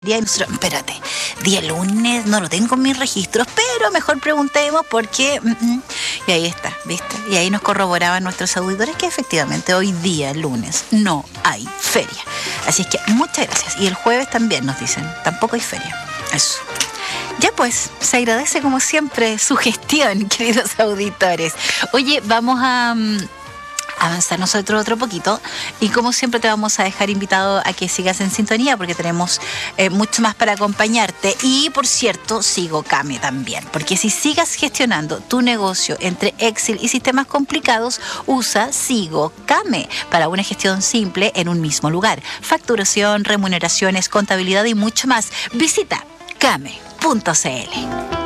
Y nosotros, espérate, día lunes, no lo tengo en mis registros, pero mejor preguntemos porque... Y ahí está, ¿viste? Y ahí nos corroboraban nuestros auditores que efectivamente hoy día, lunes, no hay feria. Así es que muchas gracias. Y el jueves también nos dicen, tampoco hay feria. Eso. Ya pues, se agradece como siempre su gestión, queridos auditores. Oye, vamos a... avanzar nosotros otro poquito y como siempre te vamos a dejar invitado a que sigas en sintonía porque tenemos mucho más para acompañarte y por cierto sigo Kame también porque si sigas gestionando tu negocio entre Excel y sistemas complicados usa Sigo Kame para una gestión simple en un mismo lugar, facturación, remuneraciones, contabilidad y mucho más. Visita kame.cl.